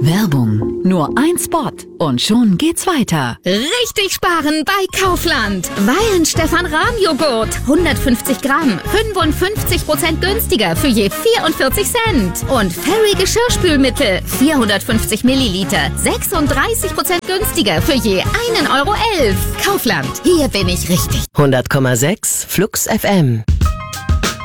Werbung. Nur ein Spot und schon geht's weiter. Richtig sparen bei Kaufland. Weihenstephan Rahmjoghurt. 150 Gramm. 55% günstiger für je 44 Cent. Und Fairy Geschirrspülmittel. 450 Milliliter. 36% günstiger für je 1,11 Euro. Kaufland. Hier bin ich richtig. 100,6 Flux FM.